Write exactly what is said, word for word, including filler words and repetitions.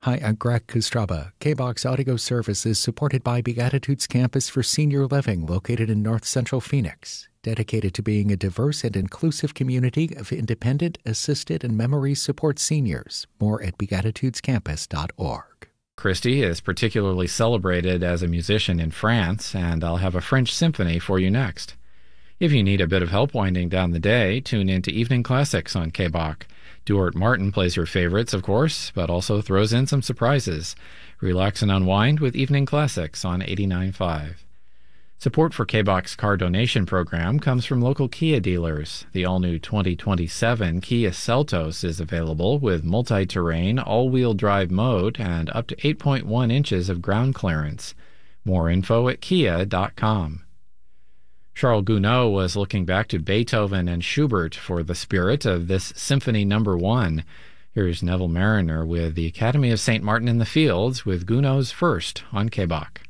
Hi, I'm Greg Kostraba. K-BOX Audio Service is supported by Beatitudes Campus for Senior Living located in North Central Phoenix, dedicated to being a diverse and inclusive community of independent, assisted, and memory support seniors. More at beatitudes campus dot org. Christy is particularly celebrated as a musician in France, and I'll have a French symphony for you next. If you need a bit of help winding down the day, tune in to Evening Classics on K B O C. Duart Martin plays your favorites, of course, but also throws in some surprises. Relax and unwind with Evening Classics on eighty-nine point five. Support for K B O C's car donation program comes from local Kia dealers. The all-new twenty twenty-seven Kia Seltos is available with multi-terrain, all-wheel drive mode and up to eight point one inches of ground clearance. More info at kia dot com. Charles Gounod was looking back to Beethoven and Schubert for the spirit of this Symphony Number One. Here's Neville Mariner with the Academy of Saint Martin in the Fields with Gounod's First on K B O C.